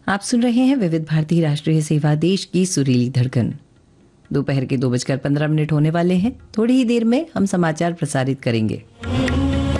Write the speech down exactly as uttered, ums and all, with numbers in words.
आप सुन रहे हैं विविध भारती राष्ट्रीय सेवा, देश की सुरीली धड़कन। दोपहर के दो बजकर पंद्रह मिनट होने वाले हैं। थोड़ी ही देर में हम समाचार प्रसारित करेंगे।